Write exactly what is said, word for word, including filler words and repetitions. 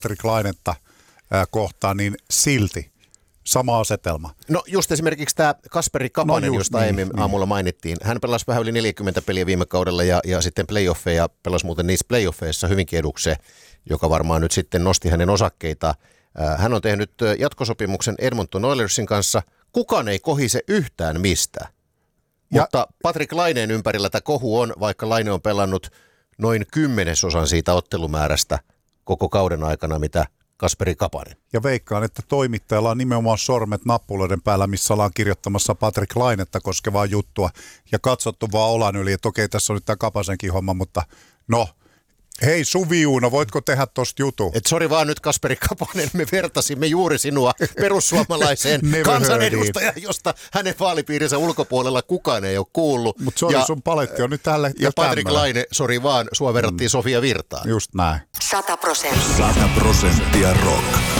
Patrik Lainetta ää, kohtaan, niin silti sama asetelma. No just esimerkiksi tämä Kasperi Kapanen, no josta niin, aiemmin niin. aamulla mainittiin. Hän pelasi vähän yli neljäkymmentä peliä viime kaudella ja, ja sitten playoffeja, pelasi muuten niissä playoffeissa hyvinkin edukseen, joka varmaan nyt sitten nosti hänen osakkeita. Hän on tehnyt jatkosopimuksen Edmonton Oilersin kanssa. Kukaan ei kohise yhtään mistään. Ja, mutta Patrik Laineen ympärillä tämä kohu on, vaikka Laine on pelannut noin kymmenesosan siitä ottelumäärästä koko kauden aikana, mitä Kasperi Kapanen. Ja veikkaan, että toimittajalla on nimenomaan sormet nappuloiden päällä, missä ollaan kirjoittamassa Patrik Lainetta koskevaa juttua ja katsottu vaan olan yli, että okei, tässä on nyt tämä Kapasenkin homma, mutta no, hei Suvi Uno, voitko tehdä tosta jutun? Et sori vaan nyt Kasperi Kapanen, me vertasimme juuri sinua perussuomalaiseen kansanedustajaan, josta hänen vaalipiirinsä ulkopuolella kukaan ei ole kuullut. Mutta sori, ja, sun paletti on nyt tällä hetkellä ja Patrik tämmöinen. Laine, sori vaan, sua verrattiin mm. Sofia Virtaan. Just näin. Sata prosenttia. Sata prosenttia rock.